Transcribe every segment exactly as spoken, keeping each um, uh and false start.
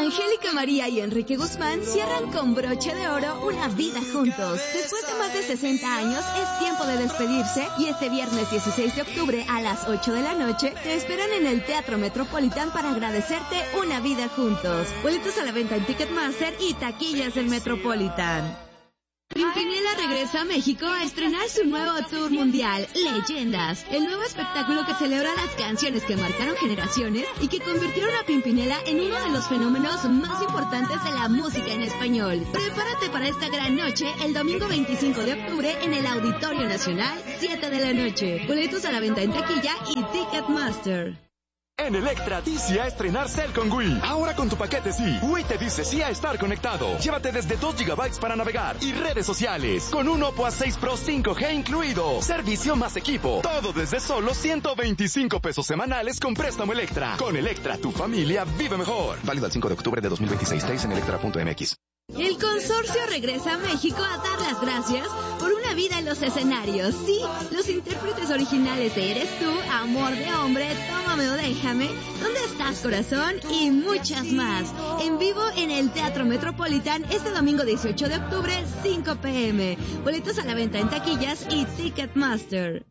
Angélica María y Enrique Guzmán cierran con broche de oro una vida juntos. Después de más de sesenta años, es tiempo de despedirse y este viernes dieciséis de octubre a las ocho de la noche te esperan en el Teatro Metropolitan para agradecerte una vida juntos. Boletos a la venta en Ticketmaster y taquillas del Metropolitan. Pimpinela regresa a México a estrenar su nuevo tour mundial, Leyendas, el nuevo espectáculo que celebra las canciones que marcaron generaciones y que convirtieron a Pimpinela en uno de los fenómenos más importantes de la música en español. Prepárate para esta gran noche el domingo veinticinco de octubre en el Auditorio Nacional, siete de la noche. Boletos a la venta en taquilla y Ticketmaster. En Electra, di sí a estrenar Cell con Wii. Ahora con tu paquete sí. Wii te dice sí a estar conectado. Llévate desde dos gigabytes para navegar y redes sociales. Con un Oppo A seis Pro cinco G incluido. Servicio más equipo. Todo desde solo ciento veinticinco pesos semanales con préstamo Electra. Con Electra, tu familia vive mejor. Válido al cinco de octubre de dos mil veintiséis. Detalles en electra punto m x. El consorcio regresa a México a dar las gracias por una vida en los escenarios. Sí, los intérpretes originales de Eres Tú, Amor de Hombre, Tómame o Déjame, ¿Dónde estás, corazón? Y muchas más. En vivo en el Teatro Metropolitan este domingo dieciocho de octubre, cinco pe eme. Boletos a la venta en taquillas y Ticketmaster.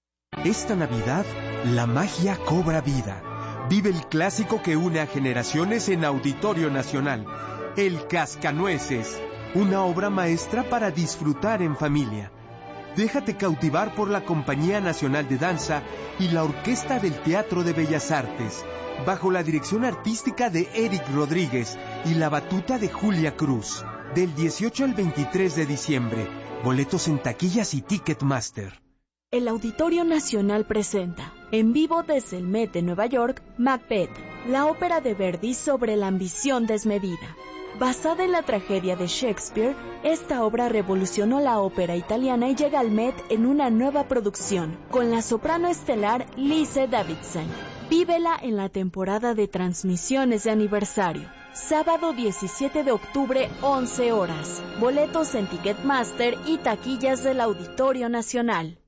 Esta Navidad, la magia cobra vida. Vive el clásico que une a generaciones en Auditorio Nacional. El Cascanueces, una obra maestra para disfrutar en familia. Déjate cautivar por la Compañía Nacional de Danza y la Orquesta del Teatro de Bellas Artes, bajo la dirección artística de Eric Rodríguez y la batuta de Julia Cruz. Del dieciocho al veintitrés de diciembre, boletos en taquillas y Ticketmaster. El Auditorio Nacional presenta, en vivo desde el Met de Nueva York, Macbeth, la ópera de Verdi sobre la ambición desmedida. Basada en la tragedia de Shakespeare, esta obra revolucionó la ópera italiana y llega al Met en una nueva producción, con la soprano estelar Lise Davidson. Vívela en la temporada de transmisiones de aniversario. Sábado diecisiete de octubre, once horas. Boletos en Ticketmaster y taquillas del Auditorio Nacional.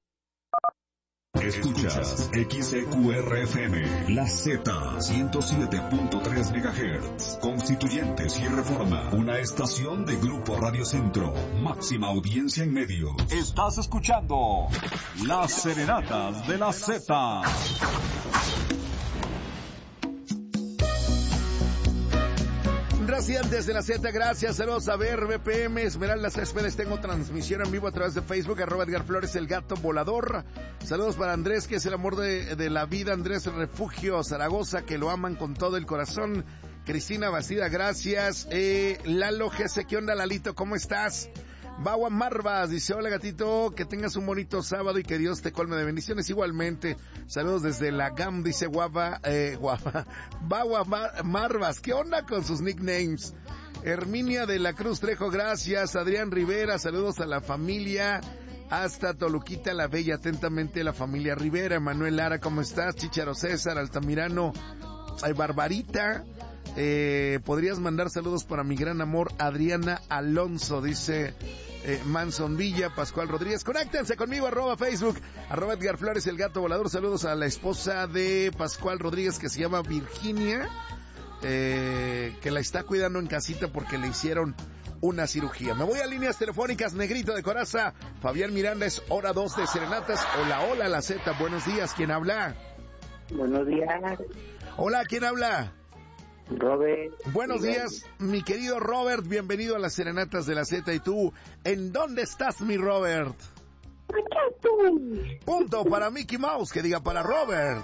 Escuchas X E Q R F M, La Z, ciento siete punto tres megahertz, Constituyentes y Reforma, una estación de Grupo Radio Centro, máxima audiencia en medios. Estás escuchando Las Serenatas de la Z. Gracias desde la Z, gracias, saludos a ver, B P M, Esmeralda Céspedes, tengo transmisión en vivo a través de Facebook, arroba Edgar Flores, el gato volador. Saludos para Andrés, que es el amor de, de la vida, Andrés Refugio Zaragoza, que lo aman con todo el corazón. Cristina Bastida, gracias. Eh, Lalo G C, ¿qué onda, Lalito? ¿Cómo estás? Bagua Marvas dice, hola gatito, que tengas un bonito sábado y que Dios te colme de bendiciones igualmente. Saludos desde la G A M, dice guapa, eh, guapa. Bagua Mar- Marvas, ¿qué onda con sus nicknames? Herminia de la Cruz Trejo, gracias. Adrián Rivera, saludos a la familia. Hasta Toluquita la Bella, atentamente la familia Rivera. Emanuel Lara, ¿cómo estás? Chicharo César, Altamirano, ay, Barbarita. Eh, podrías mandar saludos para mi gran amor Adriana Alonso, dice eh, Manson Villa, Pascual Rodríguez. Conéctense conmigo, arroba Facebook, arroba Edgar Flores, el gato volador. Saludos a la esposa de Pascual Rodríguez, que se llama Virginia, eh, que la está cuidando en casita porque le hicieron una cirugía. Me voy a líneas telefónicas, Negrito de Coraza. Fabián Miranda, es hora dos de Serenatas. Hola, hola, la Z, buenos días, ¿quién habla? Buenos días. Hola, ¿quién habla? Robert. Buenos días, mi querido Robert, bienvenido a las Serenatas de la Z. ¿Y tú, en dónde estás, mi Robert? Acá estoy. Punto para Mickey Mouse, que diga para Robert.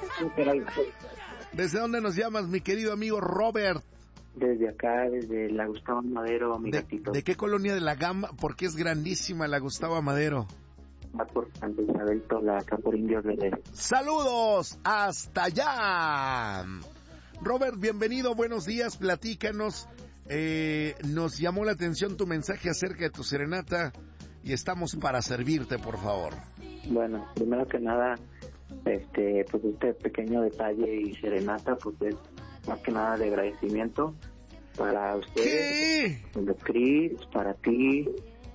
¿Desde dónde nos llamas, mi querido amigo Robert? Desde acá, desde la Gustavo Amadero, mi ¿De, gatito. ¿De qué colonia de la Gama? Porque es grandísima la Gustavo Amadero. Va por Santa Isabel Tola, acá por Indios Verdes. ¡Saludos! ¡Hasta allá! Robert, bienvenido, buenos días, platícanos. Eh, nos llamó la atención tu mensaje acerca de tu serenata y estamos para servirte, por favor. Bueno, primero que nada, este, pues este pequeño detalle y serenata, pues es más que nada de agradecimiento para ustedes, para Chris, para ti,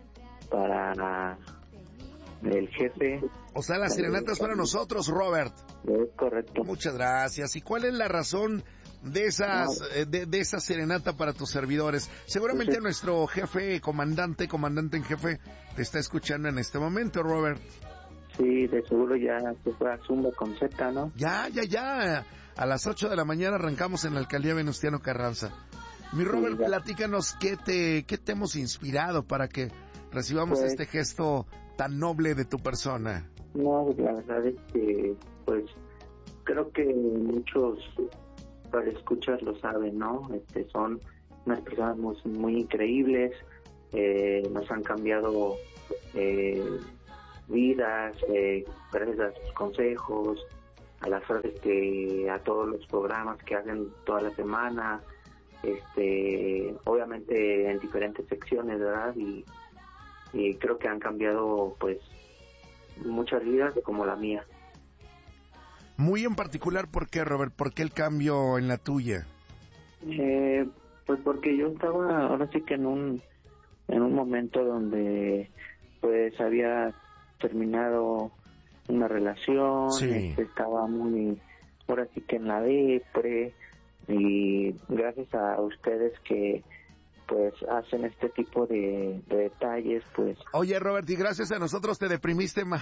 para el jefe. O sea, la serenata es para nosotros, Robert. Es correcto. Muchas gracias. ¿Y cuál es la razón de esas, no. de, de esa serenata para tus servidores. Seguramente sí. Nuestro jefe, comandante, comandante en jefe, te está escuchando en este momento, Robert. Sí, de seguro ya se fue a Zumba con Z, ¿no? Ya, ya, ya. A las ocho de la mañana arrancamos en la alcaldía Venustiano Carranza. Mi Robert, sí, platícanos qué te, qué te hemos inspirado para que recibamos pues, este gesto tan noble de tu persona. No, la verdad es que, pues, creo que muchos para escuchar lo saben, ¿no? Este, son unas personas muy, muy increíbles, eh, nos han cambiado eh, vidas, eh, gracias a sus consejos, a las frases que, a todos los programas que hacen toda la semana, este, obviamente en diferentes secciones, ¿verdad? Y, y creo que han cambiado, pues, muchas vidas como la mía. Muy en particular, ¿por qué, Robert? ¿Por qué el cambio en la tuya? Eh, pues porque yo estaba, ahora sí que en un, en un momento donde, pues, había terminado una relación, sí. este, estaba muy, ahora sí que en la depre, y gracias a ustedes que pues hacen este tipo de, de detalles, pues... Oye, Robert, y gracias a nosotros te deprimiste más.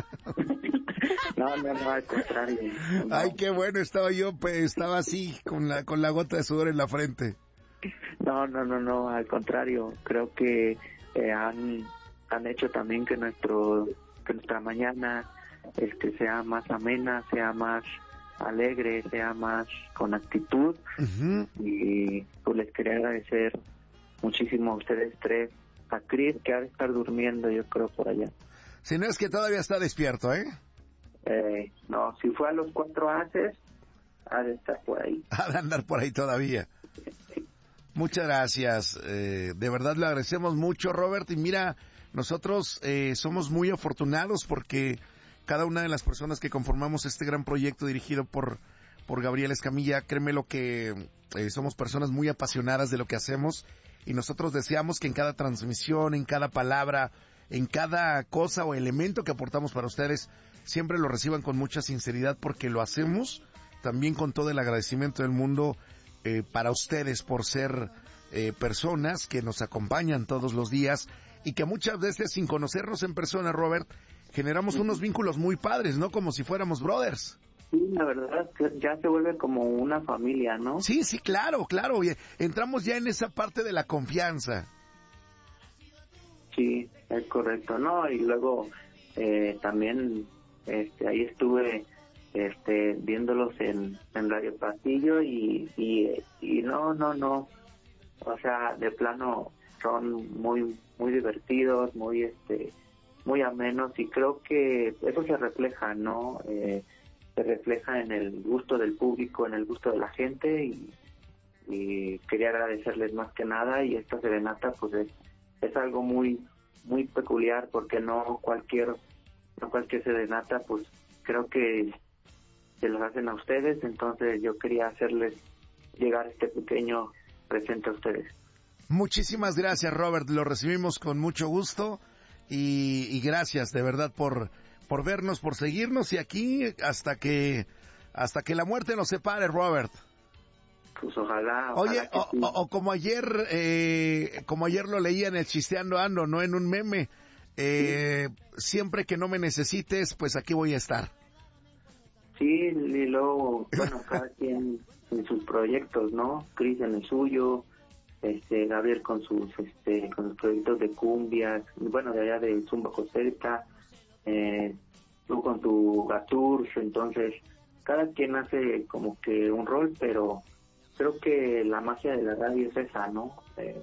No, no, no, al contrario. No. Ay, qué bueno, estaba yo, pues, estaba así, con la con la gota de sudor en la frente. No, no, no, no, al contrario, creo que eh, han, han hecho también que nuestro que nuestra mañana este sea más amena, sea más alegre, sea más con actitud. Uh-huh. Y pues les quería agradecer muchísimo a ustedes tres, a Chris, que ha de estar durmiendo, yo creo, por allá. Si no es que todavía está despierto, ¿eh? Eh, no, si fue a los cuatro haces, ha de estar por ahí. Ha de andar por ahí todavía. Muchas gracias, eh, de verdad le agradecemos mucho, Robert, y mira, nosotros eh, somos muy afortunados porque cada una de las personas que conformamos este gran proyecto dirigido por, por Gabriel Escamilla, créeme lo que eh, somos personas muy apasionadas de lo que hacemos y nosotros deseamos que en cada transmisión, en cada palabra, en cada cosa o elemento que aportamos para ustedes, siempre lo reciban con mucha sinceridad porque lo hacemos también con todo el agradecimiento del mundo eh, para ustedes por ser eh, personas que nos acompañan todos los días y que muchas veces sin conocernos en persona, Robert, generamos unos vínculos muy padres, ¿no? Como si fuéramos brothers. Sí, la verdad, ya se vuelve como una familia, ¿no? Sí, sí, claro, claro. Entramos ya en esa parte de la confianza. Sí, es correcto, ¿no? Y luego eh, también este, ahí estuve este, viéndolos en, en Radio Pasillo y, y, y no, no, no. O sea, de plano son muy, muy divertidos, muy, este... muy amenos y creo que eso se refleja, ¿no? Eh, se refleja en el gusto del público, en el gusto de la gente y, y quería agradecerles más que nada y esta serenata pues es, es algo muy muy peculiar porque no cualquier no cualquier serenata pues creo que se los hacen a ustedes, entonces yo quería hacerles llegar este pequeño presente a ustedes. Muchísimas gracias, Robert, lo recibimos con mucho gusto. Y, y gracias de verdad por por vernos, por seguirnos y aquí hasta que hasta que la muerte nos separe, Robert. Pues ojalá. ojalá Oye, o, sí. o, o como ayer eh, como ayer lo leía en el Chisteando Ando, no en un meme. Eh, sí. Siempre que no me necesites, pues aquí voy a estar. Sí, y luego, bueno, cada quien en sus proyectos, ¿no? Chris en el suyo. Este, Gabriel con sus este con sus proyectos de cumbias, bueno, de allá de Zumba Coserta, eh, tú con tu Gatours, entonces cada quien hace como que un rol, pero creo que la magia de la radio es esa, ¿no? Eh,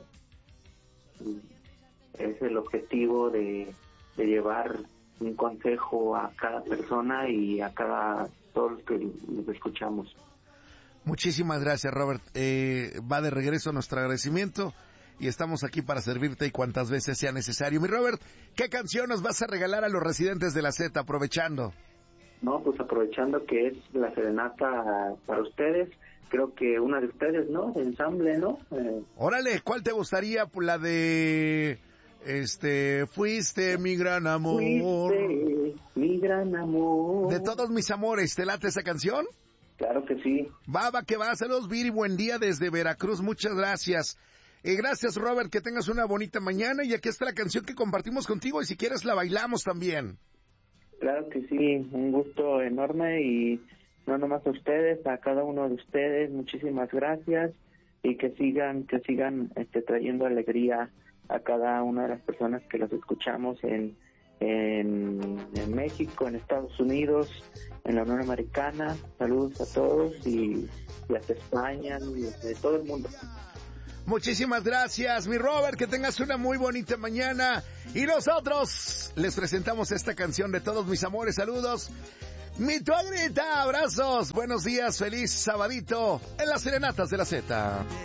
es el objetivo de, de llevar un consejo a cada persona y a cada todos los que los escuchamos. Muchísimas gracias, Robert. Eh, va de regreso nuestro agradecimiento y estamos aquí para servirte y cuantas veces sea necesario. Mi Robert, ¿qué canción nos vas a regalar a los residentes de la Z aprovechando? No, pues aprovechando que es la serenata para ustedes, creo que una de ustedes, ¿no? De ensamble, ¿no? Eh... Órale, ¿cuál te gustaría? La de... Este, fuiste mi gran amor. Fuiste mi gran amor. De todos mis amores, ¿te late esa canción? Claro que sí. Va, va, que va. Saludos, Viri. Buen día desde Veracruz. Muchas gracias. Eh, gracias, Robert. Que tengas una bonita mañana. Y aquí está la canción que compartimos contigo. Y si quieres, la bailamos también. Claro que sí. Un gusto enorme. Y no nomás a ustedes, a cada uno de ustedes. Muchísimas gracias. Y que sigan, que sigan este, trayendo alegría a cada una de las personas que los escuchamos en, en, en México, en Estados Unidos, en la Unión Americana. Saludos a todos y, y hasta España y de todo el mundo. Muchísimas gracias, mi Robert, que tengas una muy bonita mañana. Y nosotros les presentamos esta canción de todos mis amores. Saludos. Mi Tuagrita, abrazos, buenos días, feliz sabadito en las Serenatas de la Z.